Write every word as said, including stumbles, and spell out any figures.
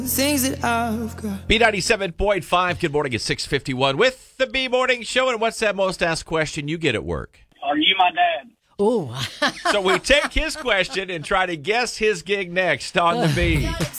Things that I've got. B ninety-seven point five, good morning at six fifty-one with the B Morning Show. And what's that most asked question you get at work? Are you my dad? Oh. So we take his question and try to guess his gig next on the B.